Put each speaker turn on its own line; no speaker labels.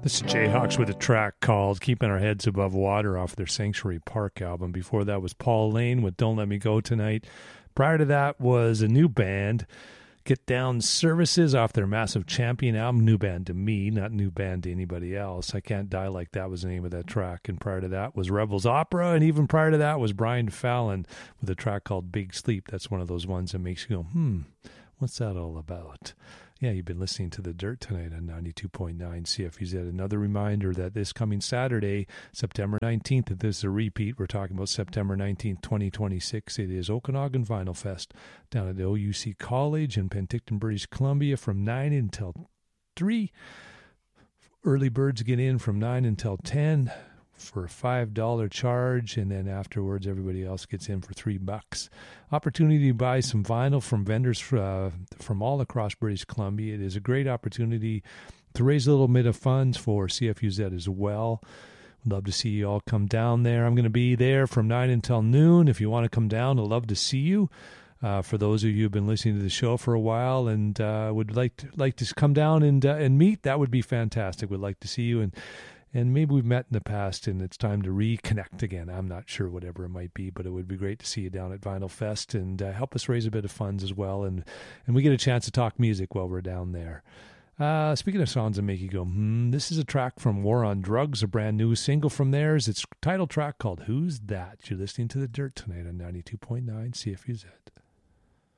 This is Jayhawks with a track called Keeping Our Heads Above Water off their Sanctuary Park album. Before that was Paul Lane with Don't Let Me Go Tonight. Prior to that was a new band, Get Down Services off their Massive Champion album. New band to me, not new band to anybody else. I Can't Die Like That was the name of that track. And prior to that was Rebels Opera. And even prior to that was Brian Fallon with a track called Big Sleep. That's one of those ones that makes you go, what's that all about? Yeah, you've been listening to The Dirt tonight on 92.9 CFUZ. Another reminder that this coming Saturday, September 19th, if this is a repeat, we're talking about September 19th, 2026. It is Okanagan Vinyl Fest down at the OUC College in Penticton, British Columbia from 9 until 3. Early birds get in from 9 until 10 for a $5 charge, and then afterwards everybody else gets in for $3. Opportunity to buy some vinyl from vendors from all across British Columbia. It is a great opportunity to raise a little bit of funds for CFUZ as well. Would love to see you all come down there. I'm going to be there from 9 until noon. If you want to come down, I'd love to see you. For those of you who've been listening to the show for a while and would like to come down and meet, that would be fantastic. We'd like to see you, and maybe we've met in the past and it's time to reconnect again. I'm not sure, whatever it might be, but it would be great to see you down at Vinyl Fest and help us raise a bit of funds as well. And we get a chance to talk music while we're down there. Speaking of songs that make you go, this is a track from War on Drugs, a brand new single from theirs. It's a title track called Who's That? You're listening to The Dirt tonight on 92.9 CFUZ.